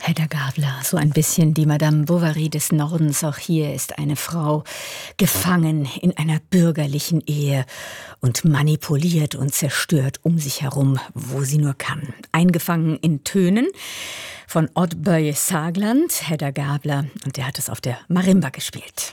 Hedda Gabler, so ein bisschen die Madame Bovary des Nordens. Auch hier ist eine Frau gefangen in einer bürgerlichen Ehe und manipuliert und zerstört um sich herum, wo sie nur kann. Eingefangen in Tönen von Oddbøye Sagland, Hedda Gabler, und der hat es auf der Marimba gespielt.